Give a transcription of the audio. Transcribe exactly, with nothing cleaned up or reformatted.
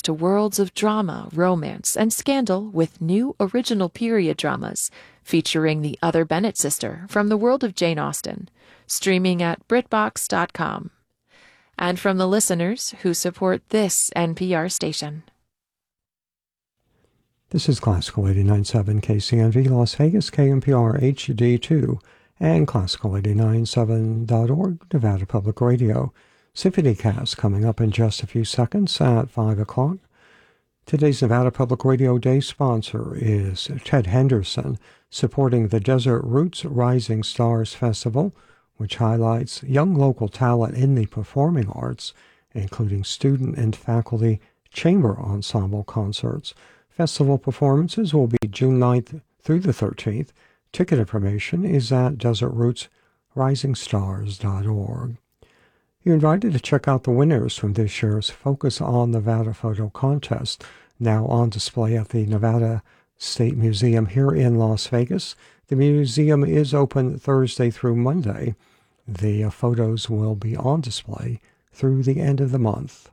to worlds of drama, romance, and scandal with new original period dramas featuring the other Bennett sister from the world of Jane Austen, streaming at BritBox dot com. And from the listeners who support this N P R station. This is Classical eighty-nine point seven K C N V Las Vegas, K N P R H D two, and Classical eighty-nine point seven dot org, Nevada Public Radio. SymphonyCast coming up in just a few seconds at five o'clock. Today's Nevada Public Radio Day sponsor is Ted Henderson, supporting the Desert Roots Rising Stars Festival, which highlights young local talent in the performing arts, including student and faculty chamber ensemble concerts. Festival performances will be June ninth through the thirteenth. Ticket information is at desert roots rising stars dot org. You're invited to check out the winners from this year's Focus on Nevada photo contest, now on display at the Nevada State Museum here in Las Vegas. The museum is open Thursday through Monday. The uh, photos will be on display through the end of the month.